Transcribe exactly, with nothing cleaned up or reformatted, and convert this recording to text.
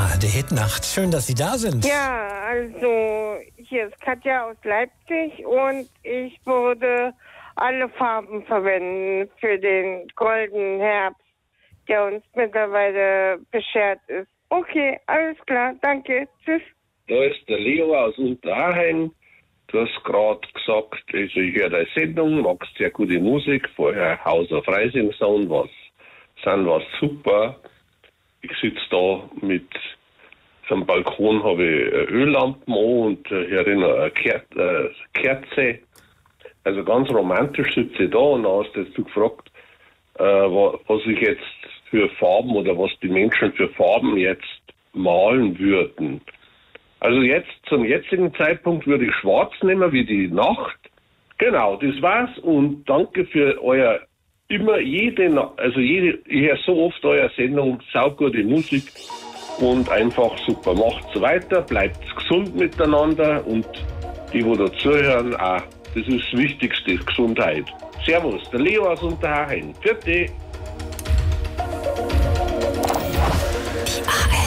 Ja, die Hitnacht. Schön, dass Sie da sind. Ja, also hier ist Katja aus Leipzig und ich würde alle Farben verwenden für den goldenen Herbst, der uns mittlerweile beschert ist. Okay, alles klar, danke, tschüss. Da ist der Leo aus Unterhaching. Du hast gerade gesagt, also ich höre deine Sendung, magst sehr gute Musik, vorher Haus auf Rising Sound, was sind was super. Ich sitze da mit am Balkon, habe ich Öllampen an und hier drin eine Ker äh, Kerze. Also ganz romantisch sitze ich da und dann hast du jetzt gefragt, äh, was ich jetzt für Farben oder was die Menschen für Farben jetzt malen würden. Also jetzt, zum jetzigen Zeitpunkt würde ich schwarz nehmen wie die Nacht. Genau, das war's und danke für euer immer jede, also jede, ich höre so oft eure Sendung, saugute Musik und einfach super. Macht's weiter, bleibt gesund miteinander und die, wo da zuhören, auch. Das ist das Wichtigste, Gesundheit. Servus, der Leo aus Unterhaching. Für dich. Die A